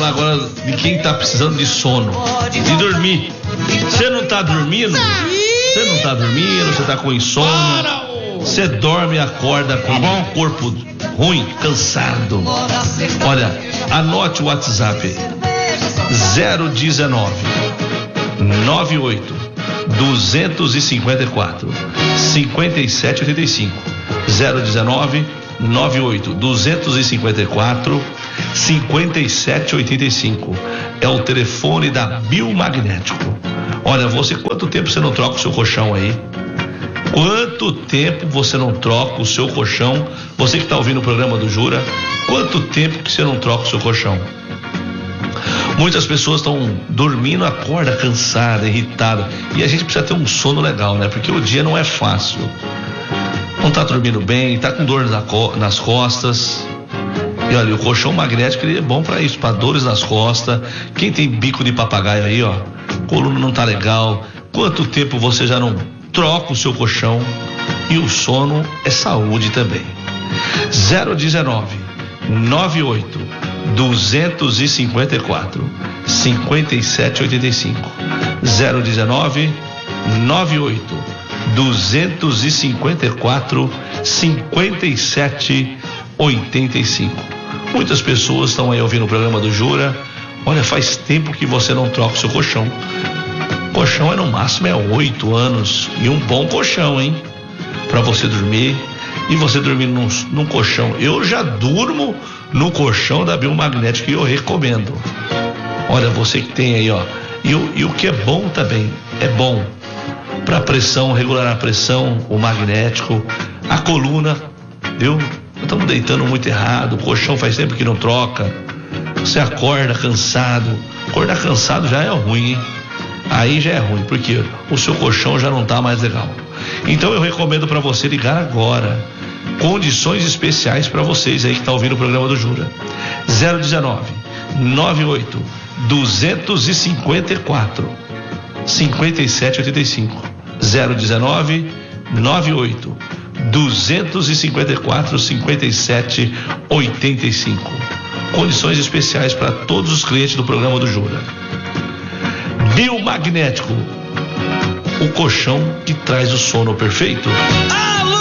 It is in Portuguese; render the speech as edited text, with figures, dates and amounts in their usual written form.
falar agora de quem tá precisando de sono, de dormir. Você não tá dormindo? Você tá com insônia. Você dorme e acorda com um corpo ruim, cansado. Olha, anote o WhatsApp: 019 98 254 5785. 019 98 254 5785. É o telefone da Biomagnético. Olha, quanto tempo você não troca o seu colchão aí? Quanto tempo você não troca o seu colchão? Você que está ouvindo o programa do Jura, quanto tempo que você não troca o seu colchão? Muitas pessoas estão dormindo, acorda cansada, irritada, e a gente precisa ter um sono legal, né? Porque o dia não é fácil. Não está dormindo bem, está com dor nas costas. E olha, o colchão magnético ele é bom para isso, para dores nas costas. Quem tem bico de papagaio aí, ó, coluna não tá legal. Quanto tempo você já não troca o seu colchão? E o sono é saúde também. 019 98 254 5785. 019 98 254 5785. Muitas pessoas estão aí ouvindo o programa do Jura. Olha, faz tempo que você não troca o seu colchão. Colchão no máximo 8 anos. E um bom colchão, hein? Pra você dormir. E você dormir num colchão. Eu já durmo no colchão da Biomagnética e eu recomendo. Olha, você que tem aí, ó. E o que é bom também, é bom pra pressão, regular a pressão, o magnético, a coluna, viu? Estamos deitando muito errado, o colchão faz tempo que não troca. Você acorda cansado. Acordar cansado já é ruim, hein? Aí já é ruim, porque o seu colchão já não tá mais legal. Então eu recomendo para você ligar agora. Condições especiais para vocês aí que tá ouvindo o programa do Jura. 019 98 254 5785. 019 98 254 5785. Condições especiais para todos os clientes do programa do Jura. Biomagnético, o colchão que traz o sono perfeito. Alô,